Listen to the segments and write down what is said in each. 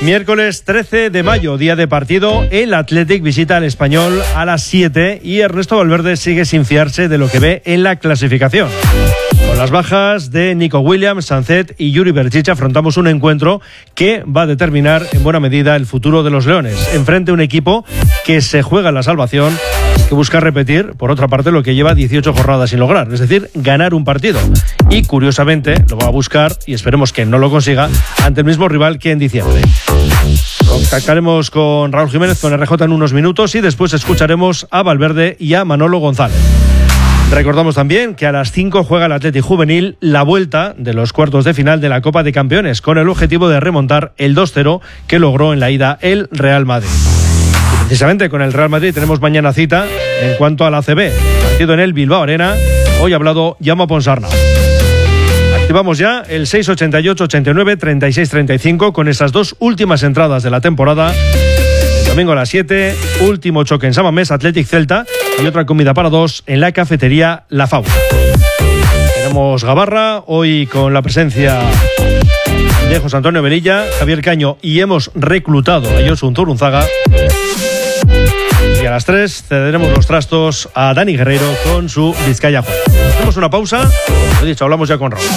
Miércoles 13 de mayo, día de partido. El Athletic visita al Español a las 7 y Ernesto Valverde sigue sin fiarse de lo que ve en la clasificación. Con las bajas de Nico Williams, Sancet y Yuri Berchiche afrontamos un encuentro que va a determinar en buena medida el futuro de los Leones. Enfrente un equipo que se juega en la salvación, que busca repetir, por otra parte, lo que lleva 18 jornadas sin lograr, es decir, ganar un partido. Y curiosamente lo va a buscar, y esperemos que no lo consiga, ante el mismo rival que en diciembre. Contactaremos con Raúl Jiménez, con RJ en unos minutos, y después escucharemos a Valverde y a Manolo González. Recordamos también que a las 5 juega el Athletic Juvenil la vuelta de los cuartos de final de la Copa de Campeones, con el objetivo de remontar el 2-0 que logró en la ida el Real Madrid. Y precisamente con el Real Madrid tenemos mañana cita en cuanto al ACB, partido en el Bilbao Arena. Hoy ha hablado Jaume Ponsarnau. Activamos ya el 688-89-36-35 con esas dos últimas entradas de la temporada. Domingo a las 7, último choque en San Mamés, Athletic Celta, y otra comida para dos en la cafetería La Fauna. Tenemos Gabarra, hoy con la presencia de José Antonio Velilla, Javier Caño, y hemos reclutado a Josu Zurunzaga. Y a las 3 cederemos los trastos a Dani Guerreiro con su Vizcaya Juega. Hacemos una pausa, lo dicho, hablamos ya con Raúl.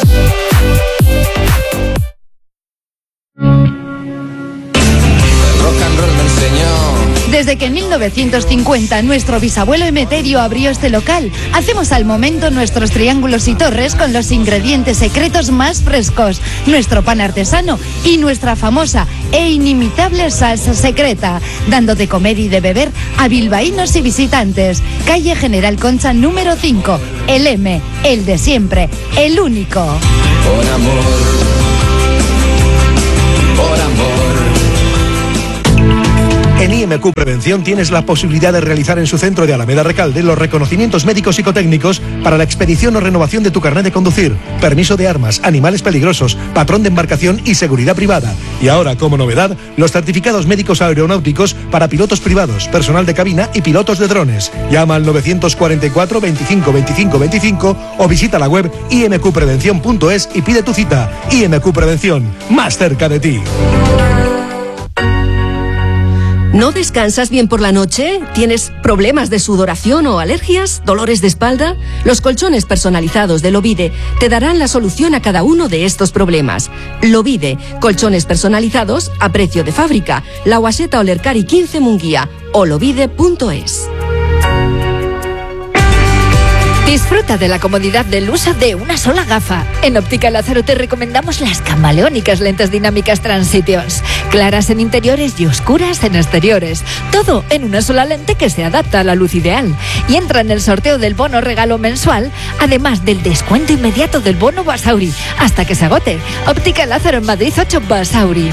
Desde que en 1950 nuestro bisabuelo Emeterio abrió este local, hacemos al momento nuestros triángulos y torres con los ingredientes secretos más frescos, nuestro pan artesano y nuestra famosa e inimitable salsa secreta, dando de comer y de beber a bilbaínos y visitantes. Calle General Concha número 5, el M, el de siempre, el único. Por amor, por amor. En IMQ Prevención tienes la posibilidad de realizar en su centro de Alameda Recalde los reconocimientos médicos psicotécnicos para la expedición o renovación de tu carnet de conducir, permiso de armas, animales peligrosos, patrón de embarcación y seguridad privada. Y ahora, como novedad, los certificados médicos aeronáuticos para pilotos privados, personal de cabina y pilotos de drones. Llama al 944 25 25 25 o visita la web imqprevención.es y pide tu cita. IMQ Prevención, más cerca de ti. ¿No descansas bien por la noche? ¿Tienes problemas de sudoración o alergias? ¿Dolores de espalda? Los colchones personalizados de Lovide te darán la solución a cada uno de estos problemas. Lovide, colchones personalizados a precio de fábrica. La Guaseta Olercari 15 Munguía o lovide.es. Disfruta de la comodidad del uso de una sola gafa. En Óptica Lázaro te recomendamos las camaleónicas lentes dinámicas Transitions. Claras en interiores y oscuras en exteriores. Todo en una sola lente que se adapta a la luz ideal. Y entra en el sorteo del bono regalo mensual, además del descuento inmediato del bono Basauri, hasta que se agote. Óptica Lázaro en Madrid 8 Basauri.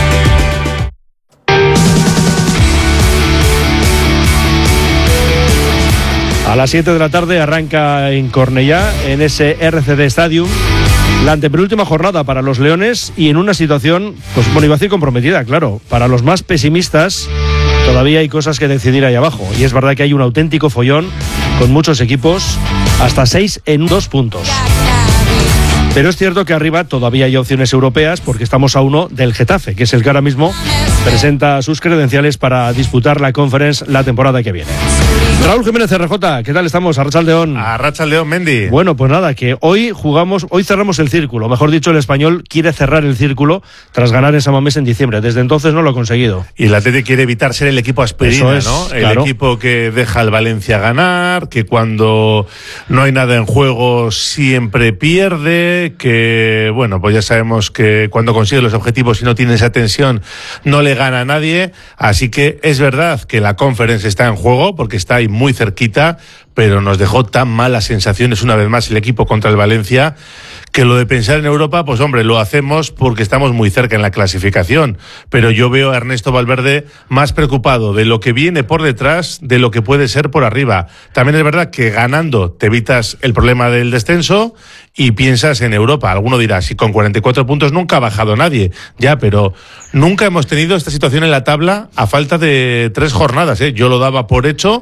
A las 7 de la tarde arranca en Cornellá, en ese RCD Stadium, la antepenúltima jornada para los Leones y en una situación, pues bueno, iba a decir comprometida, claro. Para los más pesimistas todavía hay cosas que decidir ahí abajo. Y es verdad que hay un auténtico follón con muchos equipos, hasta 6 en 2 puntos. Pero es cierto que arriba todavía hay opciones europeas porque estamos a uno del Getafe, que es el que ahora mismo presenta sus credenciales para disputar la Conference la temporada que viene. Raúl Jiménez RJ, ¿qué tal estamos? Arratsaldeón. Arratsaldeón, Mendy. Bueno, pues nada, que hoy cerramos el círculo. Mejor dicho, el Español quiere cerrar el círculo tras ganar en San Mamés en diciembre. Desde entonces no lo ha conseguido. Y el Atleti quiere evitar ser el equipo aspirina, es, ¿no? claro. El equipo que deja al Valencia ganar, que cuando no hay nada en juego siempre pierde, que, bueno, pues ya sabemos que cuando consigue los objetivos y no tiene esa tensión no le gana a nadie. Así que es verdad que la Conference está en juego porque está ahí muy cerquita, pero nos dejó tan malas sensaciones una vez más el equipo contra el Valencia, que lo de pensar en Europa, pues hombre, lo hacemos porque estamos muy cerca en la clasificación, pero yo veo a Ernesto Valverde más preocupado de lo que viene por detrás de lo que puede ser por arriba. También es verdad que ganando te evitas el problema del descenso y piensas en Europa. Alguno dirá, si con 44 puntos nunca ha bajado nadie, ya, pero nunca hemos tenido esta situación en la tabla a falta de 3 jornadas, ¿eh? Yo lo daba por hecho,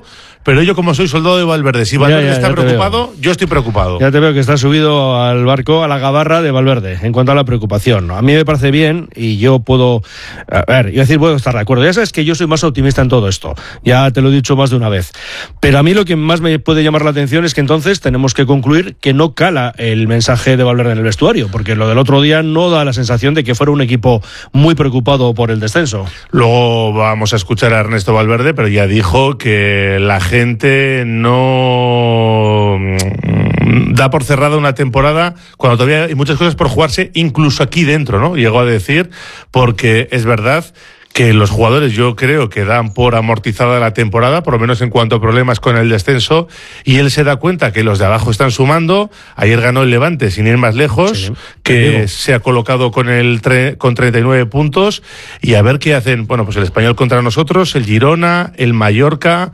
pero yo como soy soldado de Valverde, si Valverde está preocupado, yo estoy preocupado. Ya te veo que estás subido al barco, a la gabarra de Valverde, en cuanto a la preocupación. A mí me parece bien y yo puedo, puedo estar de acuerdo. Ya sabes que yo soy más optimista en todo esto, ya te lo he dicho más de una vez. Pero a mí lo que más me puede llamar la atención es que entonces tenemos que concluir que no cala el mensaje de Valverde en el vestuario, porque lo del otro día no da la sensación de que fuera un equipo muy preocupado por el descenso. Luego vamos a escuchar a Ernesto Valverde, pero ya dijo que la gente no da por cerrada una temporada cuando todavía hay muchas cosas por jugarse, incluso aquí dentro, ¿no? Llegó a decir, porque es verdad que los jugadores yo creo que dan por amortizada la temporada, por lo menos en cuanto a problemas con el descenso, y él se da cuenta que los de abajo están sumando. Ayer ganó el Levante, sin ir más lejos, sí, que se ha colocado con 39 puntos, y a ver qué hacen. Bueno, pues el Español contra nosotros, el Girona, el Mallorca,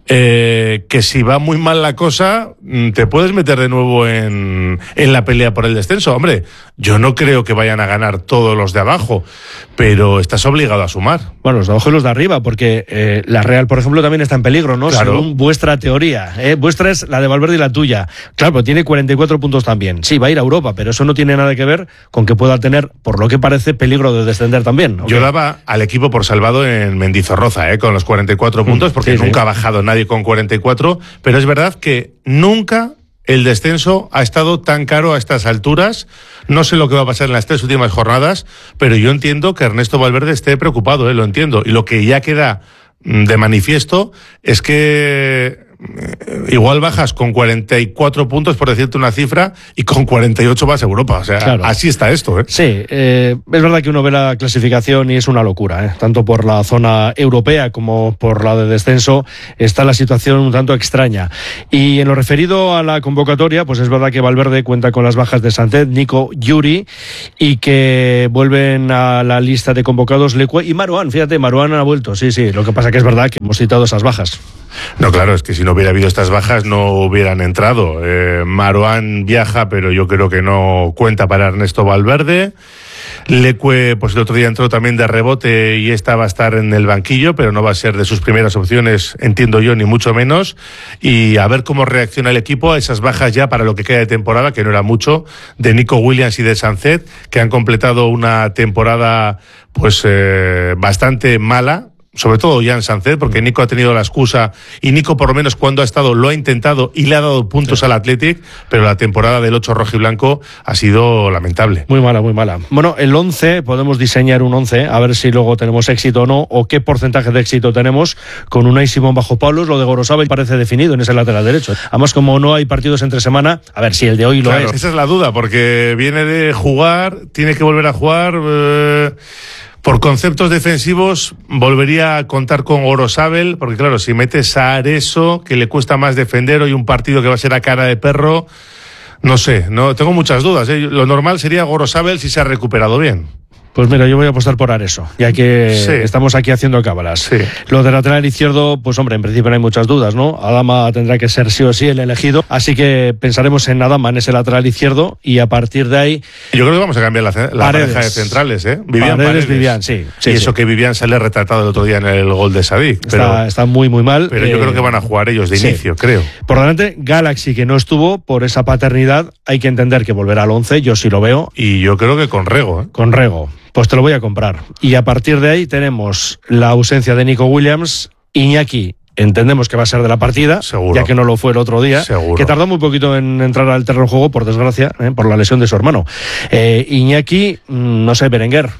que si va muy mal la cosa, te puedes meter de nuevo en la pelea por el descenso. Hombre, yo no creo que vayan a ganar todos los de abajo, pero estás obligado a sumar. Bueno, los de abajo y los de arriba, porque la Real, por ejemplo, también está en peligro, ¿no? Claro. Según vuestra teoría. Vuestra es la de Valverde y la tuya. Claro, pero tiene 44 puntos también. Sí, va a ir a Europa, pero eso no tiene nada que ver con que pueda tener, por lo que parece, peligro de descender también. Yo daba al equipo por salvado en Mendizorroza, con los 44 puntos, porque nunca ha bajado nadie con 44, pero es verdad que nunca el descenso ha estado tan caro a estas alturas. No sé lo que va a pasar en las 3 últimas jornadas, pero yo entiendo que Ernesto Valverde esté preocupado, lo entiendo. Y lo que ya queda de manifiesto es que igual bajas con 44 puntos, por decirte una cifra, y con 48 vas a Europa. O sea, claro, así está esto. Sí, es verdad que uno ve la clasificación y es una locura. Tanto por la zona europea como por la de descenso está la situación un tanto extraña. Y en lo referido a la convocatoria, pues es verdad que Valverde cuenta con las bajas de Sancet, Nico, Yuri, y que vuelven a la lista de convocados Lecue y Marouane. Fíjate, Marouane ha vuelto, sí. Lo que pasa que es verdad que hemos citado esas bajas. No, claro, es que si no hubiera habido estas bajas no hubieran entrado. Marouane viaja, pero yo creo que no cuenta para Ernesto Valverde. Lecue, pues el otro día entró también de rebote y esta va a estar en el banquillo, pero no va a ser de sus primeras opciones, entiendo yo, ni mucho menos. Y a ver cómo reacciona el equipo a esas bajas ya para lo que queda de temporada, que no era mucho, de Nico Williams y de Sancet, que han completado una temporada pues bastante mala. Sobre todo Jan Sancet, porque Nico ha tenido la excusa, y Nico por lo menos cuando ha estado lo ha intentado y le ha dado puntos al Athletic, pero la temporada del 8 rojiblanco ha sido lamentable. Muy mala. Bueno, el 11, podemos diseñar un 11, a ver si luego tenemos éxito o no, o qué porcentaje de éxito tenemos, con Unai Simón bajo palos. Lo de Gorosabel parece definido en ese lateral derecho. Además, como no hay partidos entre semana, a ver si el de hoy lo es. Esa es la duda, porque viene de jugar, tiene que volver a jugar. Por conceptos defensivos, volvería a contar con Gorosabel, porque claro, si metes a Areso, que le cuesta más defender, hoy un partido que va a ser a cara de perro, no sé, tengo muchas dudas. Lo normal sería Gorosabel si se ha recuperado bien. Pues mira, yo voy a apostar por Areso, ya que estamos aquí haciendo cábalas. Sí. Lo de lateral izquierdo, pues hombre, en principio no hay muchas dudas, ¿no? Adama tendrá que ser sí o sí el elegido, así que pensaremos en Adama, en ese lateral izquierdo, y a partir de ahí... Yo creo que vamos a cambiar la pareja de centrales, Paredes, Vivian, sí. Y eso que Vivian sale retratado el otro día en el gol de Sadik. Está muy mal. Pero yo creo que van a jugar ellos de inicio, creo. Por delante, Galaxy, que no estuvo por esa paternidad, hay que entender que volverá al 11, yo sí lo veo. Y yo creo que con Rego. Con Rego. Pues te lo voy a comprar. Y a partir de ahí tenemos la ausencia de Nico Williams, Iñaki. Entendemos que va a ser de la partida, seguro, ya que no lo fue el otro día, seguro, que tardó muy poquito en entrar al terreno de juego, por desgracia, por la lesión de su hermano. Iñaki, no sé, Berenguer.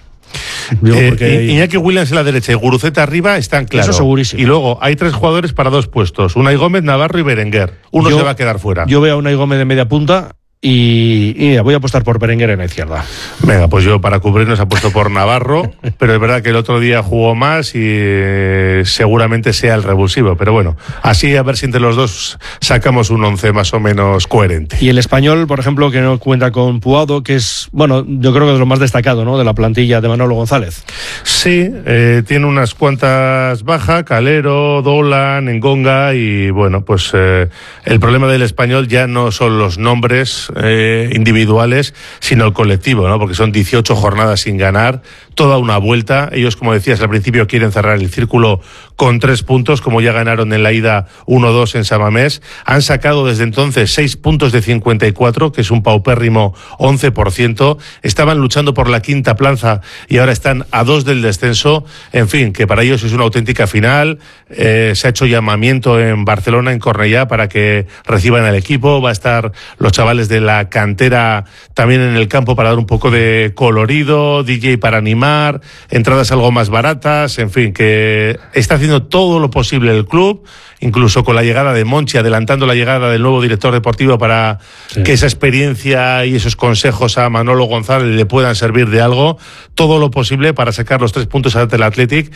Iñaki Williams en la derecha y Guruceta arriba están claros. Eso segurísimo. Y luego hay 3 jugadores para 2 puestos: Unai Gómez, Navarro y Berenguer. Uno se va a quedar fuera. Yo veo a Unai Gómez de media punta. Y voy a apostar por Berenguer en la izquierda. Venga, pues yo para cubrirnos apuesto por Navarro, pero es verdad que el otro día jugó más y seguramente sea el revulsivo, pero bueno, así a ver si entre los dos sacamos un 11 más o menos coherente. Y el Español, por ejemplo, que no cuenta con Puado, que es, bueno, yo creo que es lo más destacado, ¿no?, de la plantilla de Manolo González. Sí, tiene unas cuantas bajas, Calero, Dolan, Engonga, y bueno, pues el problema del Español ya no son los nombres individuales, sino el colectivo, ¿no? Porque son 18 jornadas sin ganar, toda una vuelta. Ellos, como decías al principio, quieren cerrar el círculo con 3 puntos, como ya ganaron en la ida 1-2 en San Mamés. Han sacado desde entonces 6 puntos de 54, que es un paupérrimo 11%. Estaban luchando por la quinta plaza y ahora están a 2 del descenso. En fin, que para ellos es una auténtica final. Se ha hecho llamamiento en Barcelona, en Cornellá, para que reciban al equipo. Va a estar los chavales de la cantera también en el campo para dar un poco de colorido, DJ para animar, entradas algo más baratas, en fin, que está haciendo todo lo posible el club, incluso con la llegada de Monchi, adelantando la llegada del nuevo director deportivo para que esa experiencia y esos consejos a Manolo González le puedan servir de algo, todo lo posible para sacar los 3 puntos ante el Athletic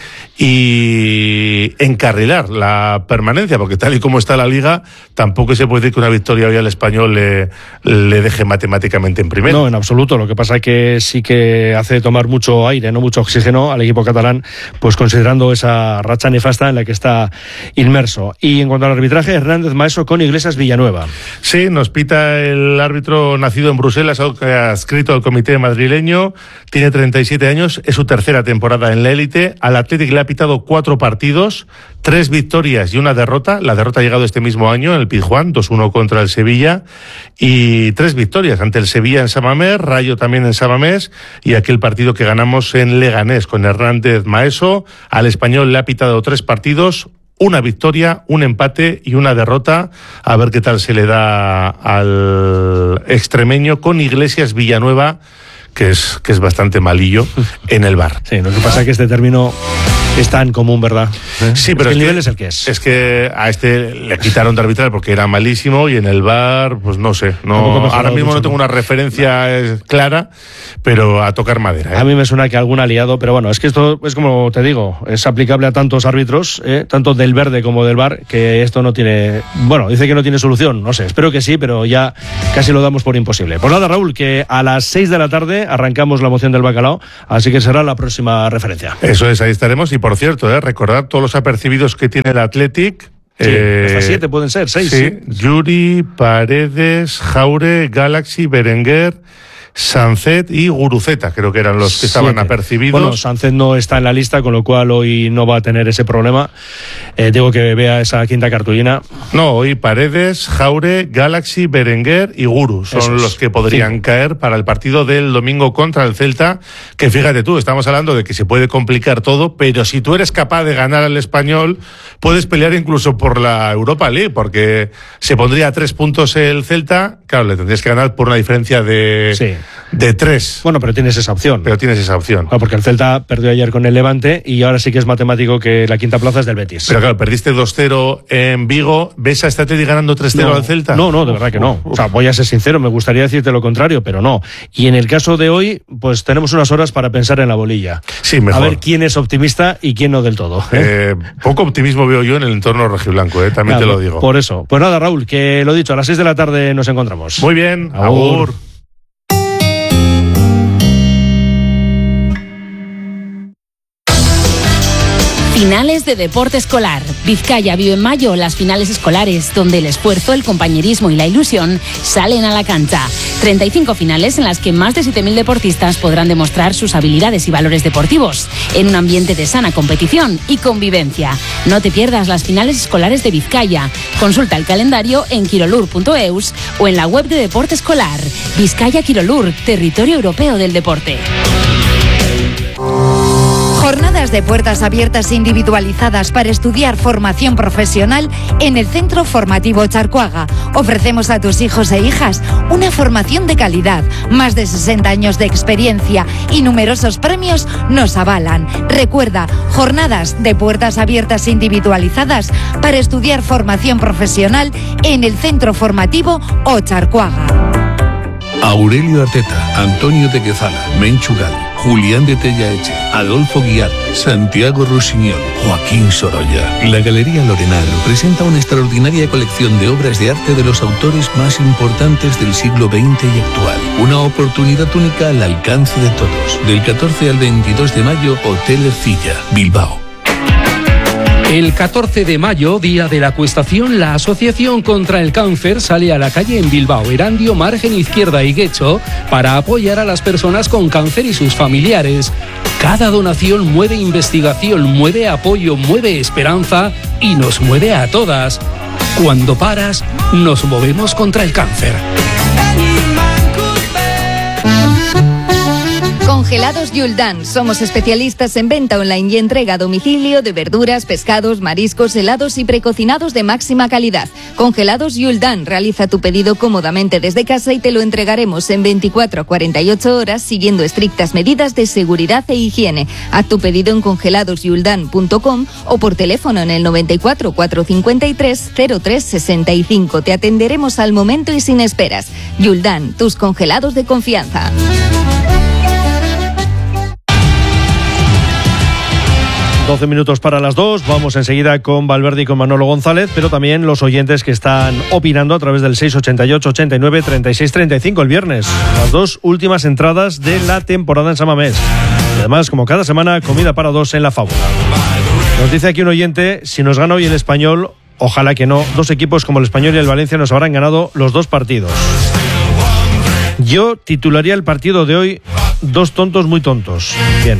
y encarrilar la permanencia, porque tal y como está la liga, tampoco se puede decir que una victoria hoy al Español le deje matemáticamente en primera. No, en absoluto. Lo que pasa es que sí que hace tomar mucho aire, no mucho oxígeno al equipo catalán, pues considerando esa racha nefasta en la que está inmerso. Y en cuanto al arbitraje, Hernández Maeso con Iglesias Villanueva. Sí, nos pita el árbitro nacido en Bruselas, adscrito al comité madrileño, tiene 37 años, es su tercera temporada en la élite. Al Athletic le ha pitado 4 partidos, 3 victorias y 1 derrota. La derrota ha llegado este mismo año en el Pizjuán, 2-1 contra el Sevilla, y 3 victorias ante el Sevilla en San Mamés, Rayo también en San Mamés, y aquel partido que ganamos en Leganés con Hernández Maeso. Al Español le ha pitado 3 partidos, 1 victoria, 1 empate y 1 derrota. A ver qué tal se le da al extremeño con Iglesias Villanueva, que es bastante malillo en el VAR. Sí, lo que pasa es que este término es tan común, ¿verdad? Sí, pero el nivel es el que es. Es que a este le quitaron de arbitrar porque era malísimo y en el VAR, pues no sé. Ahora mismo no tengo una referencia clara, pero a tocar madera. A mí me suena que algún aliado, pero bueno, es que esto es como te digo, es aplicable a tantos árbitros, tanto del verde como del VAR, que esto no tiene, bueno, dice que no tiene solución, no sé, espero que sí, pero ya casi lo damos por imposible. Pues nada, Raúl, que a las 6 de la tarde arrancamos la moción del bacalao, así que será la próxima referencia. Eso es, ahí estaremos. Y por cierto, recordar todos los apercibidos que tiene el Athletic. Sí, hasta 7 pueden ser, 6. Sí, Yuri, Paredes, Jaure, Galaxy, Berenguer, Sancet y Guruceta, creo que eran los que estaban apercibidos. Bueno, Sancet no está en la lista, con lo cual hoy no va a tener ese problema. Digo que vea esa quinta cartulina. No, hoy Paredes, Jaure, Galaxy, Berenguer y Guru son los que podrían caer para el partido del domingo contra el Celta, que fíjate tú, estamos hablando de que se puede complicar todo, pero si tú eres capaz de ganar al Español, puedes pelear incluso por la Europa League, porque se pondría a 3 puntos el Celta, claro, le tendrías que ganar por una diferencia de 3. Bueno, pero tienes esa opción. Porque el Celta perdió ayer con el Levante y ahora sí que es matemático que la quinta plaza es del Betis. Pero claro, perdiste 2-0 en Vigo. ¿Ves a este Atleti ganando 3-0 al Celta? No, de verdad que no. O sea, voy a ser sincero, me gustaría decirte lo contrario, pero no. Y en el caso de hoy, pues tenemos unas horas para pensar en la bolilla. Sí, mejor. A ver quién es optimista y quién no del todo. Poco optimismo veo yo en el entorno rojiblanco, también te lo digo. Por eso. Pues nada, Raúl, que lo dicho, a las 6 de la tarde nos encontramos. Muy bien, agur. Finales de deporte escolar. Vizcaya vive en mayo las finales escolares, donde el esfuerzo, el compañerismo y la ilusión salen a la cancha. 35 finales en las que más de 7.000 deportistas podrán demostrar sus habilidades y valores deportivos, en un ambiente de sana competición y convivencia. No te pierdas las finales escolares de Vizcaya. Consulta el calendario en quirolur.eus o en la web de Deporte Escolar. Vizcaya Quirolur, territorio europeo del deporte. Jornadas de puertas abiertas individualizadas para estudiar formación profesional en el Centro Formativo Charcoaga. Ofrecemos a tus hijos e hijas una formación de calidad, más de 60 años de experiencia y numerosos premios nos avalan. Recuerda, jornadas de puertas abiertas individualizadas para estudiar formación profesional en el Centro Formativo Ocharcoaga. Aurelio Arteta, Antonio de Quezala, Menchu Gal, Julián de Tellaeche, Adolfo Guiar, Santiago Rusiñol, Joaquín Sorolla. La Galería Lorenar presenta una extraordinaria colección de obras de arte de los autores más importantes del siglo XX y actual. Una oportunidad única al alcance de todos. Del 14 al 22 de mayo, Hotel Ercilla, Bilbao. El 14 de mayo, día de la acuestación, la Asociación contra el Cáncer sale a la calle en Bilbao, Erandio, Margen Izquierda y Guecho para apoyar a las personas con cáncer y sus familiares. Cada donación mueve investigación, mueve apoyo, mueve esperanza y nos mueve a todas. Cuando paras, nos movemos contra el cáncer. Congelados Yuldan. Somos especialistas en venta online y entrega a domicilio de verduras, pescados, mariscos, helados y precocinados de máxima calidad. Congelados Yuldan. Realiza tu pedido cómodamente desde casa y te lo entregaremos en 24 a 48 horas siguiendo estrictas medidas de seguridad e higiene. Haz tu pedido en congeladosyuldan.com o por teléfono en el 94 453 0365. Te atenderemos al momento y sin esperas. Yuldan, tus congelados de confianza. 12 minutos para las 2, vamos enseguida con Valverde y con Manolo González, pero también los oyentes que están opinando a través del 688 89 36 35 el viernes, las dos últimas entradas de la temporada en San Mamés. Y además, como cada semana, comida para dos en la fábula. Nos dice aquí un oyente, si nos gana hoy el Español, ojalá que no, dos equipos como el Español y el Valencia nos habrán ganado los dos partidos. Yo titularía el partido de hoy, dos tontos muy tontos. Bien.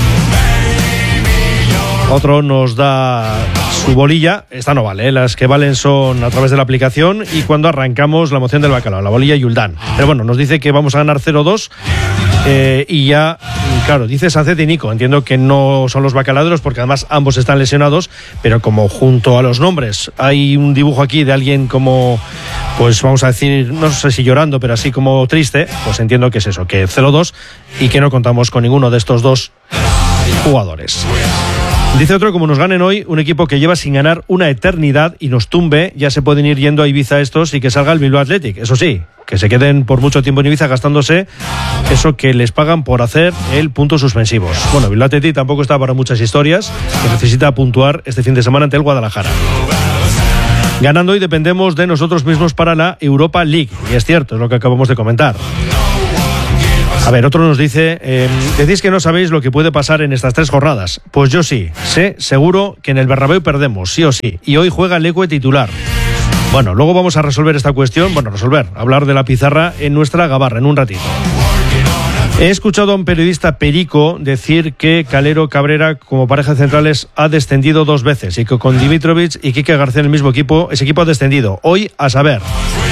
Otro nos da su bolilla, esta no vale, las que valen son a través de la aplicación y cuando arrancamos la moción del bacalao, la bolilla Yuldan. Pero bueno, nos dice que vamos a ganar 0-2 y ya, claro, dice Sánchez y Nico, entiendo que no son los bacaladeros porque además ambos están lesionados, pero como junto a los nombres hay un dibujo aquí de alguien como, pues vamos a decir, no sé si llorando, pero así como triste, pues entiendo que es eso, que 0-2 y que no contamos con ninguno de estos dos jugadores. Dice otro, como nos ganen hoy, un equipo que lleva sin ganar una eternidad y nos tumbe, ya se pueden ir yendo a Ibiza estos y que salga el Bilbao Athletic. Eso sí, que se queden por mucho tiempo en Ibiza gastándose eso que les pagan por hacer el puntos suspensivos. Bueno, Bilbao Athletic tampoco está para muchas historias, que necesita puntuar este fin de semana ante el Guadalajara. Ganando hoy dependemos de nosotros mismos para la Europa League. Y es cierto, es lo que acabamos de comentar. A ver, otro nos dice, decís que no sabéis lo que puede pasar en estas 3 jornadas. Pues yo sí, sé seguro que en el Bernabéu perdemos, sí o sí. Y hoy juega Leque titular. Bueno, luego vamos a resolver esta cuestión, hablar de la pizarra en nuestra gabarra en un ratito. He escuchado a un periodista perico decir que Calero Cabrera como pareja de centrales ha descendido 2 veces y que con Dimitrovic y Quique García en el mismo equipo, ese equipo ha descendido. Hoy, a saber.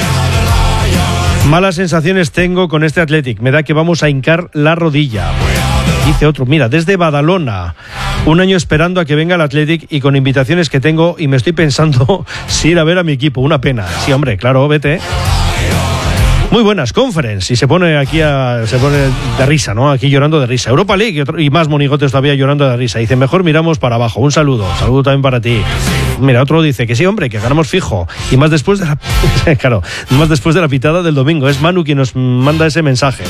Malas sensaciones tengo con este Athletic. Me da que vamos a hincar la rodilla. Dice otro, mira, desde Badalona, un año esperando a que venga el Athletic y con invitaciones que tengo y me estoy pensando si ir a ver a mi equipo. Una pena. Sí, hombre, claro, vete. Muy buenas, Conference. Y se pone de risa, ¿no? Aquí llorando de risa. Europa League y más monigotes todavía llorando de risa. Dice, mejor miramos para abajo. Un saludo. Saludo también para ti. Mira, otro dice que sí, hombre, que ganamos fijo. Y más después de más después de la pitada del domingo. Es Manu quien nos manda ese mensaje.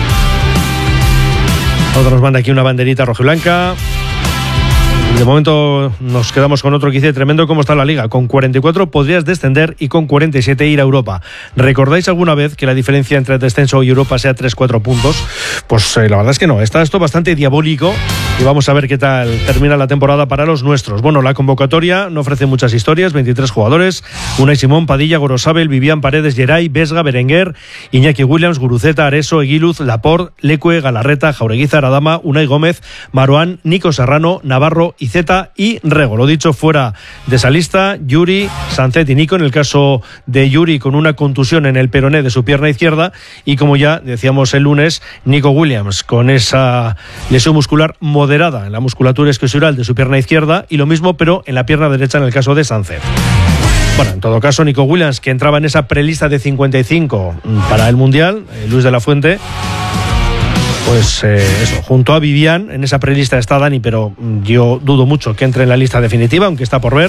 Otro nos manda aquí una banderita rojiblanca. De momento nos quedamos con otro que dice, tremendo cómo está la liga. Con 44 podrías descender y con 47 ir a Europa. ¿Recordáis alguna vez que la diferencia entre descenso y Europa sea 3-4 puntos? Pues la verdad es que no. Está esto bastante diabólico y vamos a ver qué tal termina la temporada para los nuestros. Bueno, la convocatoria no ofrece muchas historias. 23 jugadores. Unai Simón, Padilla, Gorosabel, Vivian Paredes, Geray, Vesga, Berenguer, Iñaki Williams, Guruceta, Areso, Eguiluz, Laporte, Leque, Galarreta, Jaureguiza, Aradama, Unai Gómez, Maroán, Nico Serrano, Navarro, Iceta y Rego. Lo dicho, fuera de esa lista, Yuri, Sancet y Nico, en el caso de Yuri con una contusión en el peroné de su pierna izquierda y como ya decíamos el lunes, Nico Williams con esa lesión muscular moderada en la musculatura esquiosural de su pierna izquierda y lo mismo pero en la pierna derecha en el caso de Sancet. Bueno, en todo caso, Nico Williams, que entraba en esa prelista de 55 para el Mundial, Luis de la Fuente, pues eso, junto a Vivian, en esa prelista está Dani, pero yo dudo mucho que entre en la lista definitiva, aunque está por ver.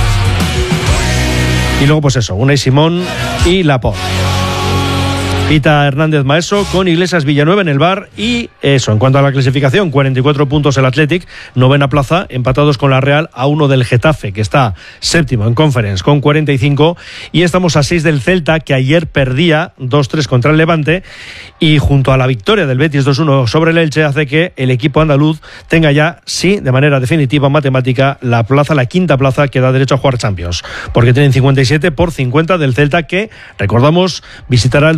Y luego pues eso, Unai Simón y Laporte. Pita Hernández Maeso con Iglesias Villanueva en el bar y eso, en cuanto a la clasificación, 44 puntos el Athletic, 9ª plaza, empatados con la Real a 1 del Getafe, que está 7º en Conference con 45 y estamos a 6 del Celta, que ayer perdía 2-3 contra el Levante y junto a la victoria del Betis 2-1 sobre el Elche hace que el equipo andaluz tenga ya, sí, de manera definitiva, matemática, la 5ª plaza que da derecho a jugar Champions, porque tienen 57 por 50 del Celta que, recordamos, visitará el domingo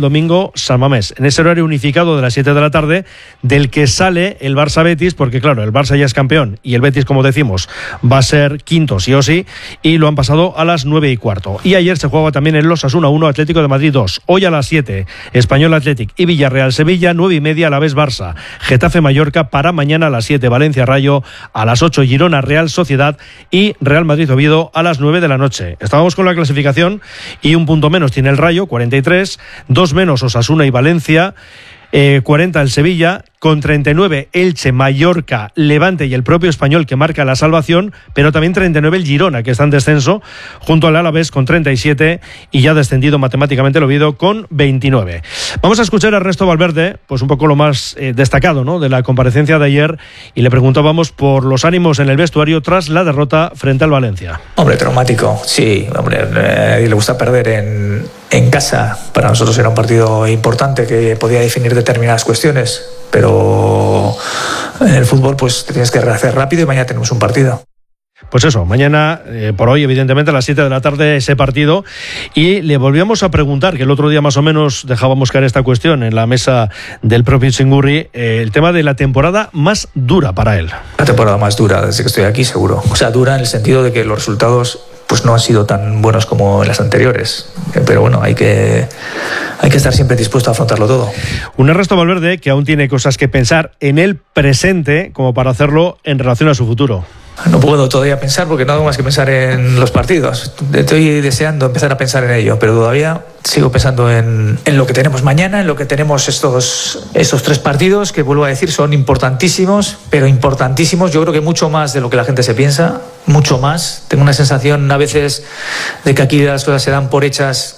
San Mamés, en ese horario unificado de las 7 de la tarde, del que sale el Barça-Betis, porque claro, el Barça ya es campeón y el Betis, como decimos, va a ser quinto sí o sí, y lo han pasado a las 9:15. Y ayer se jugaba también el Osasuna 1, Atlético de Madrid 2. Hoy a las 7, Español Athletic y Villarreal-Sevilla, 9:30 Alavés-Barça. Getafe-Mallorca para mañana a las 7, Valencia-Rayo, a las 8, Girona-Real Sociedad y Real Madrid-Oviedo a las 9 de la noche. Estábamos con la clasificación y un punto menos tiene el Rayo, 43, 2 menos Osasuna y Valencia, 40 el Sevilla, con 39 Elche, Mallorca, Levante y el propio Español, que marca la salvación, pero también 39 el Girona, que está en descenso, junto al Alavés con 37 y ya descendido matemáticamente el Oviedo con 29. Vamos a escuchar a Ernesto Valverde, pues un poco lo más destacado, ¿no?, de la comparecencia de ayer, y le preguntábamos por los ánimos en el vestuario tras la derrota frente al Valencia. Hombre, traumático, sí, hombre, a nadie le gusta perder en casa. Para nosotros era un partido importante que podía definir determinadas cuestiones, pero en el fútbol pues te tienes que rehacer rápido y mañana tenemos un partido. Pues eso, mañana, por hoy, evidentemente, a las 7 de la tarde ese partido. Y le volvíamos a preguntar, que el otro día más o menos dejábamos caer esta cuestión en la mesa del propio Chingurri, el tema de la temporada más dura para él. La temporada más dura desde que estoy aquí, seguro. O sea, dura en el sentido de que los resultados pues no han sido tan buenos como en las anteriores, pero bueno, hay que estar siempre dispuesto a afrontarlo todo. Un Ernesto Valverde que aún tiene cosas que pensar en el presente como para hacerlo en relación a su futuro. No puedo todavía pensar porque no hago más que pensar en los partidos. Estoy deseando empezar a pensar en ello, pero todavía sigo pensando en lo que tenemos mañana, en lo que tenemos estos 3 partidos, que vuelvo a decir son importantísimos, pero importantísimos, yo creo que mucho más de lo que la gente se piensa, mucho más. Tengo una sensación a veces de que aquí las cosas se dan por hechas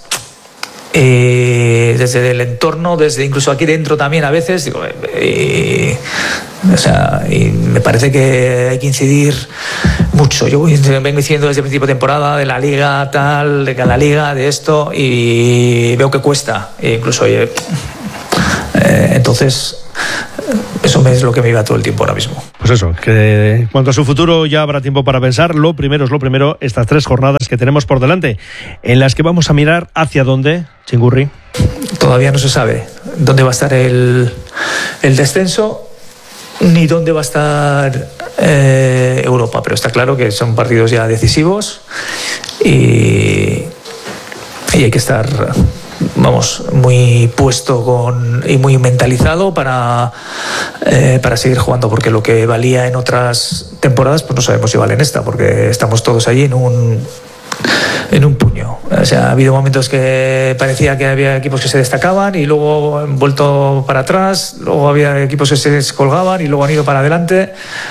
desde el entorno, desde incluso aquí dentro también a veces, digo, o sea, y me parece que hay que incidir mucho. Yo vengo diciendo desde el principio de temporada de la liga tal, de la liga, de esto, y veo que cuesta, incluso entonces eso es lo que me iba todo el tiempo ahora mismo. Pues eso, que en cuanto a su futuro ya habrá tiempo para pensar. Lo primero es lo primero, estas 3 jornadas que tenemos por delante, en las que vamos a mirar hacia dónde, Chingurri. Todavía no se sabe dónde va a estar el descenso ni dónde va a estar Europa, pero está claro que son partidos ya decisivos y hay que estar, vamos, muy puesto y muy mentalizado para seguir jugando, porque lo que valía en otras temporadas pues no sabemos si vale en esta, porque estamos todos allí en un puño. O sea, ha habido momentos que parecía que había equipos que se destacaban y luego han vuelto para atrás, luego había equipos que se descolgaban y luego han ido para adelante,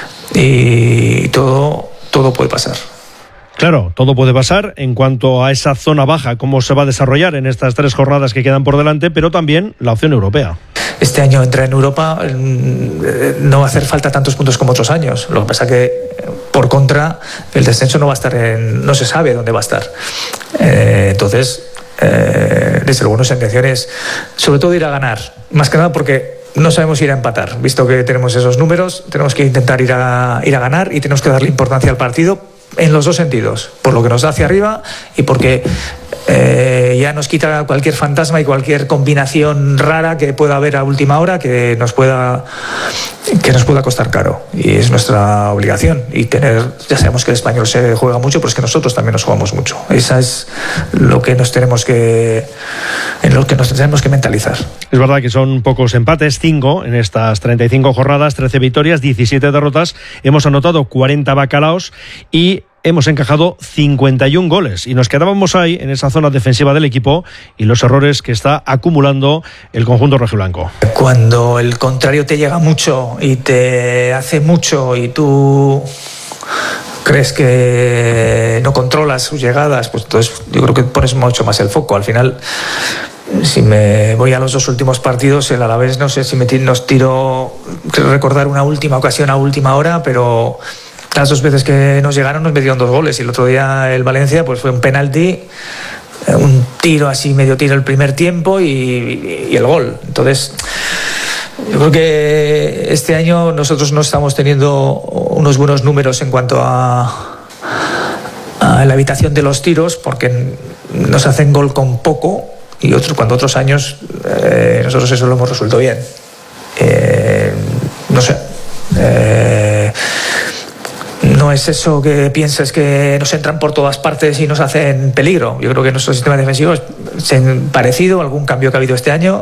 y todo puede pasar. Claro, todo puede pasar en cuanto a esa zona baja, cómo se va a desarrollar en estas 3 jornadas que quedan por delante, pero también la opción europea. Este año entrar en Europa no va a hacer falta tantos puntos como otros años. Lo que pasa que, por contra, el descenso no va a estar no se sabe dónde va a estar. Entonces, desde luego nuestra intención es, sobre todo, ir a ganar. Más que nada porque no sabemos ir a empatar. Visto que tenemos esos números, tenemos que intentar ir a ganar y tenemos que darle importancia al partido en los 2 sentidos, por lo que nos da hacia arriba y porque ya nos quita cualquier fantasma y cualquier combinación rara que pueda haber a última hora que nos pueda costar caro, y es nuestra obligación. Y ya sabemos que el Español se juega mucho, pero es que nosotros también nos jugamos mucho. Esa es en lo que nos tenemos que mentalizar. Es verdad que son pocos empates, 5 en estas 35 jornadas, 13 victorias, 17 derrotas. Hemos anotado 40 bacalaos y hemos encajado 51 goles y nos quedábamos ahí en esa zona defensiva del equipo y los errores que está acumulando el conjunto rojiblanco. Cuando el contrario te llega mucho y te hace mucho y tú crees que no controlas sus llegadas, pues entonces yo creo que pones mucho más el foco. Al final, si me voy a los 2 últimos partidos, el Alavés no sé si nos tiró, creo recordar una última ocasión a última hora, pero las 2 veces que nos llegaron nos metieron 2 goles, y el otro día el Valencia pues fue un penalti, un tiro así, medio tiro el primer tiempo y el gol. Entonces yo creo que este año nosotros no estamos teniendo unos buenos números en cuanto a la evitación de los tiros, porque nos hacen gol con poco y cuando otros años nosotros eso lo hemos resuelto bien. No sé. No es eso que pienses que nos entran por todas partes y nos hacen peligro. Yo creo que nuestro sistema defensivo es parecido a algún cambio que ha habido este año,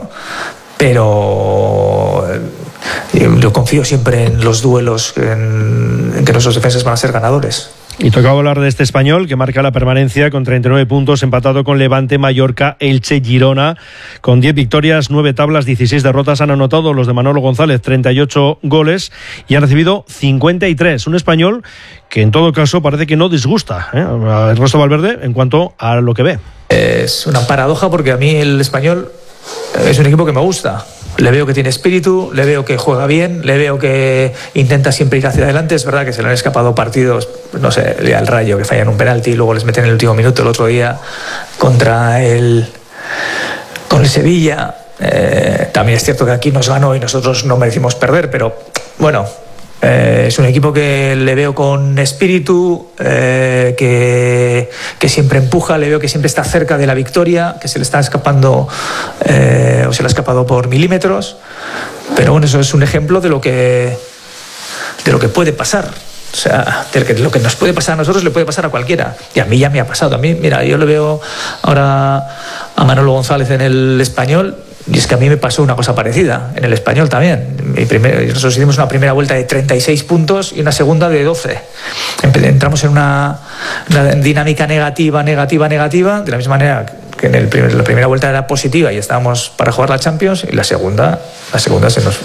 pero yo confío siempre en los duelos, en que nuestros defensas van a ser ganadores. Y tocaba hablar de este Español que marca la permanencia con 39 puntos, empatado con Levante, Mallorca, Elche, Girona, con 10 victorias, 9 tablas, 16 derrotas. Han anotado los de Manolo González 38 goles y han recibido 53. Un Español que en todo caso parece que no disgusta a Ernesto Valverde en cuanto a lo que ve. Es una paradoja porque a mí el Español es un equipo que me gusta. Le veo que tiene espíritu, le veo que juega bien, le veo que intenta siempre ir hacia adelante. Es verdad que se le han escapado partidos, no sé, el día del Rayo, que fallan un penalti y luego les meten en el último minuto. El otro día con el Sevilla. También es cierto que aquí nos ganó y nosotros no merecimos perder, pero bueno, es un equipo que le veo con espíritu, que siempre empuja, le veo que siempre está cerca de la victoria, que se le está escapando o se le ha escapado por milímetros, pero bueno, eso es un ejemplo de lo que puede pasar. O sea, lo que nos puede pasar a nosotros le puede pasar a cualquiera. Y a mí ya me ha pasado. A mí, mira, yo le veo ahora a Manolo González en el Español. Y es que a mí me pasó una cosa parecida en el Español también. Nosotros hicimos una primera vuelta de 36 puntos y una segunda de 12. Entramos en una dinámica negativa, de la misma manera que la primera vuelta era positiva y estábamos para jugar la Champions, y la segunda se nos...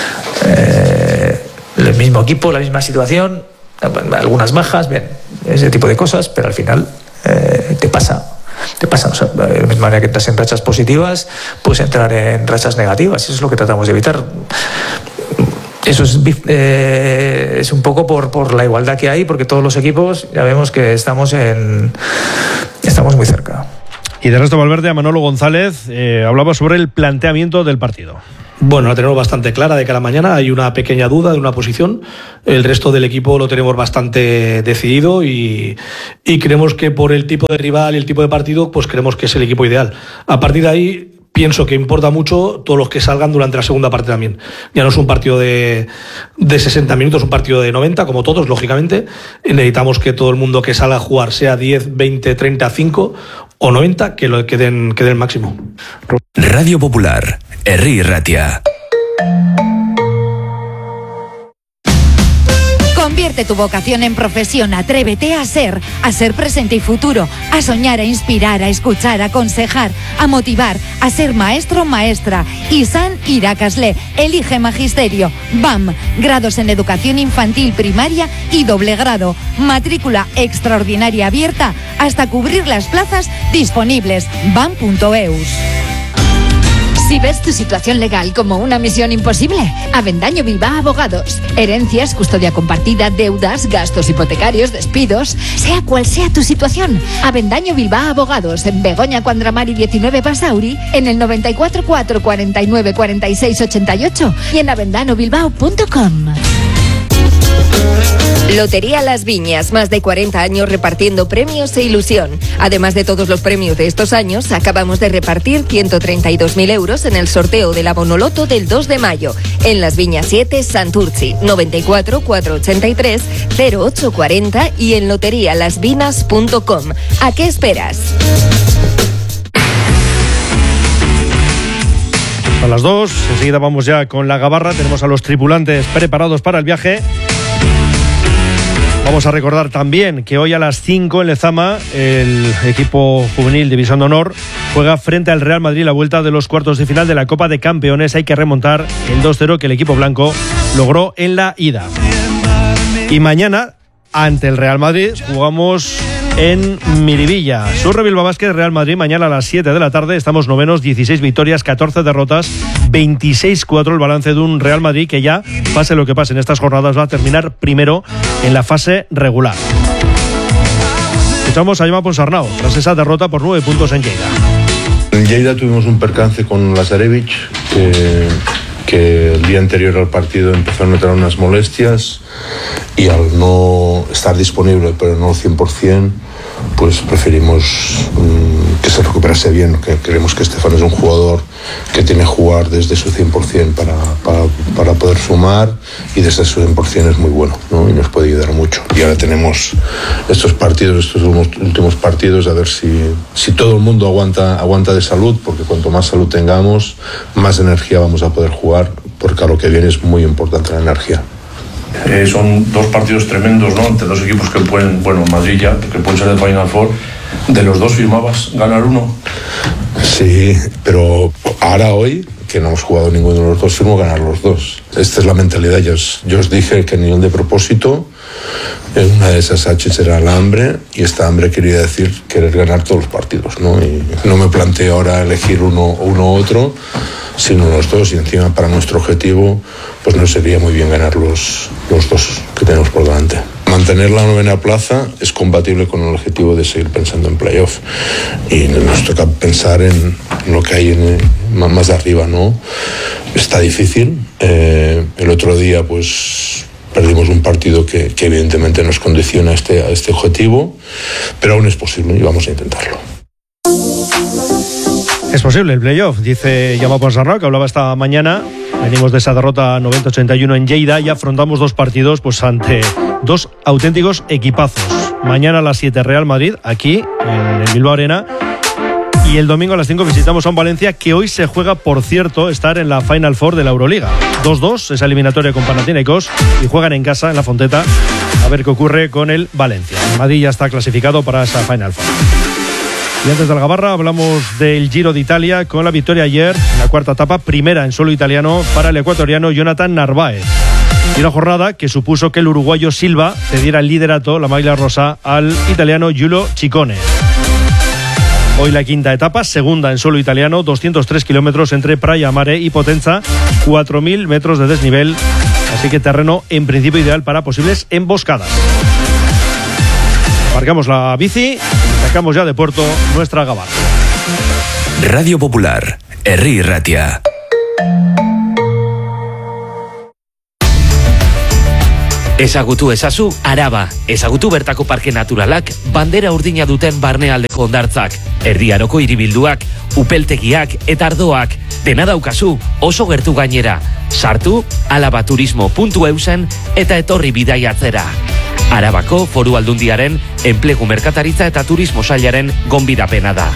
el mismo equipo, la misma situación, algunas bajas, bien, ese tipo de cosas, pero al final te pasa. O sea, de la misma manera que entras en rachas positivas, puedes entrar en rachas negativas. Eso es lo que tratamos de evitar. Eso es un poco por la igualdad que hay, porque todos los equipos ya vemos que estamos muy cerca. Y de Ernesto Valverde a Manolo González hablaba sobre el planteamiento del partido. Bueno, la tenemos bastante clara de cara a mañana. Hay una pequeña duda de una posición. El resto del equipo lo tenemos bastante decidido y creemos que por el tipo de rival y el tipo de partido, pues creemos que es el equipo ideal. A partir de ahí, pienso que importa mucho todos los que salgan durante la segunda parte también. Ya no es un partido de 60 minutos, es un partido de 90, como todos, lógicamente. Necesitamos que todo el mundo que salga a jugar, sea 10, 20, 30, 5 o 90, que lo queden el máximo. Radio Popular, Herri Ratia. Convierte tu vocación en profesión, atrévete a ser presente y futuro, a soñar, a inspirar, a escuchar, a aconsejar, a motivar, a ser maestro, maestra. ISAN Irakasle, elige magisterio. BAM, grados en educación infantil, primaria y doble grado. Matrícula extraordinaria abierta hasta cubrir las plazas disponibles. BAM.eus. Si ves tu situación legal como una misión imposible, Avendaño Bilbao Abogados. Herencias, custodia compartida, deudas, gastos hipotecarios, despidos, sea cual sea tu situación. Avendaño Bilbao Abogados, en Begoña Cuandramari 19 Basauri, en el 94 4 49 46 88 y en avendanobilbao.com. Lotería Las Viñas, más de 40 años repartiendo premios e ilusión. Además de todos los premios de estos años, acabamos de repartir 132.000 euros en el sorteo de la Bonoloto del 2 de mayo. En Las Viñas 7, Santurci, 94 483 0840 y en loterialasvinas.com. ¿A qué esperas? A las 2, enseguida vamos ya con la gabarra. Tenemos a los tripulantes preparados para el viaje. Vamos a recordar también que hoy a las 5 en Lezama el equipo juvenil División de Honor juega frente al Real Madrid la vuelta de los cuartos de final de la Copa de Campeones. Hay que remontar el 2-0 que el equipo blanco logró en la ida. Y mañana, ante el Real Madrid, jugamos en Miribilla. Surre Bilbao Basket, Real Madrid, mañana a las 7 de la tarde. Estamos novenos, 16 victorias, 14 derrotas, 26-4 el balance de un Real Madrid que ya, pase lo que pase en estas jornadas, va a terminar primero en la fase regular. Escuchamos a Jaume Ponsarnau tras esa derrota por 9 puntos en Lleida. En Lleida tuvimos un percance con Lazarevich que el día anterior al partido empezó a notar unas molestias y al no estar disponible, pero no al 100%, pues preferimos que se recuperase bien, que creemos que Estefan es un jugador que tiene que jugar desde su 100% para poder sumar, y desde su 100% es muy bueno, ¿no? Y nos puede ayudar mucho. Y ahora tenemos estos últimos partidos, a ver si todo el mundo aguanta de salud, porque cuanto más salud tengamos, más energía vamos a poder jugar, porque a lo que viene es muy importante la energía. Son dos partidos tremendos, ¿no? Ante dos equipos que pueden, Madrid ya, que pueden ser de Final Four. ¿De los dos firmabas ganar uno? Sí, pero ahora hoy, que no hemos jugado ninguno de los dos, firmo ganar los dos. Esta es la mentalidad. Yo os dije que a nivel de propósito, una de esas H's era el hambre, y esta hambre quería decir querer ganar todos los partidos, ¿no? Y no me planteo ahora elegir uno u otro, sino los dos, y encima para nuestro objetivo pues nos sería muy bien ganar los dos que tenemos por delante. Mantener la 9ª plaza es compatible con el objetivo de seguir pensando en playoff, y nos toca pensar en lo que hay más arriba, ¿no? Está difícil. El otro día pues perdimos un partido que evidentemente nos condiciona a este objetivo, pero aún es posible y vamos a intentarlo. Es posible el playoff, dice Jaume Ponsarnau, que hablaba esta mañana. Venimos de esa derrota 90-81 en Lleida y afrontamos dos partidos pues ante dos auténticos equipazos. Mañana a las 7 Real Madrid, aquí en el Bilbao Arena. Y el domingo a las 5 visitamos a un Valencia que hoy se juega, por cierto, estar en la Final Four de la Euroliga. 2-2, esa eliminatoria con Panathinaikos, y juegan en casa, en la Fonteta, a ver qué ocurre con el Valencia. El Madrid ya está clasificado para esa Final Four. Y antes del Gabarra hablamos del Giro de Italia con la victoria ayer en la cuarta etapa, primera en suelo italiano para el ecuatoriano Jonathan Narváez. Y una jornada que supuso que el uruguayo Silva cediera el liderato, la maglia rosa, al italiano Giulio Ciccone. Hoy la quinta etapa, segunda en suelo italiano, 203 kilómetros entre Praia Mare y Potenza, 4.000 metros de desnivel, así que terreno en principio ideal para posibles emboscadas. Marcamos la bici y sacamos ya de puerto nuestra Gabarra. Radio Popular, Herri Ratia. Ezagutu ezazu Araba, ezagutu bertako parke naturalak, bandera urdina duten barnealdeko hondartzak, erdiaroko hiribilduak, upeltegiak eta ardoak, dena daukazu, oso gertu gainera. Sartu alabaturismo.eusen eta etorri bidaiatzera. Arabako Foru Aldundiaren Enplegu Merkataritza eta Turismo Sailaren gonbidapena da.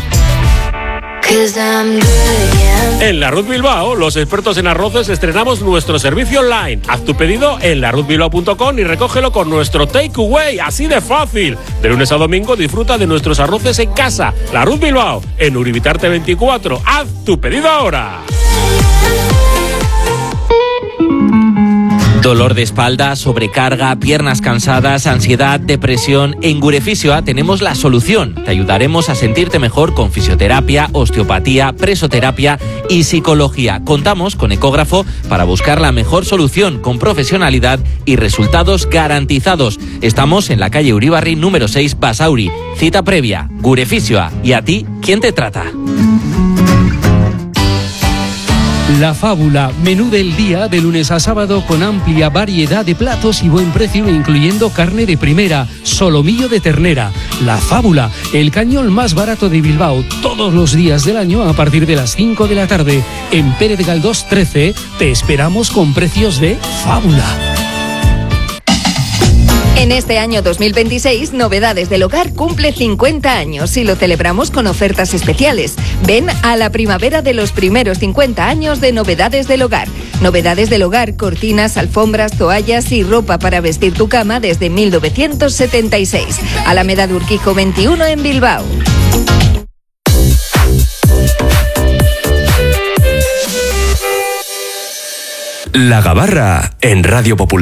En La Ruz Bilbao, los expertos en arroces estrenamos nuestro servicio online. Haz tu pedido en laruzbilbao.com y recógelo con nuestro takeaway, así de fácil. De lunes a domingo disfruta de nuestros arroces en casa. La Ruz Bilbao, en Uribitarte 24. Haz tu pedido ahora. Dolor de espalda, sobrecarga, piernas cansadas, ansiedad, depresión. En Gurefisioa tenemos la solución. Te ayudaremos a sentirte mejor con fisioterapia, osteopatía, presoterapia y psicología. Contamos con ecógrafo para buscar la mejor solución con profesionalidad y resultados garantizados. Estamos en la calle Uribarri número 6, Basauri. Cita previa. Gurefisioa. ¿Y a ti, quién te trata? La Fábula, menú del día de lunes a sábado con amplia variedad de platos y buen precio, incluyendo carne de primera, solomillo de ternera. La Fábula, el cañón más barato de Bilbao, todos los días del año a partir de las 5 de la tarde. En Pérez Galdós 13 te esperamos con precios de Fábula. En este año 2026, Novedades del Hogar cumple 50 años y lo celebramos con ofertas especiales. Ven a la primavera de los primeros 50 años de Novedades del Hogar. Novedades del Hogar, cortinas, alfombras, toallas y ropa para vestir tu cama desde 1976. Alameda de Urquijo 21 en Bilbao. La Gabarra en Radio Popular.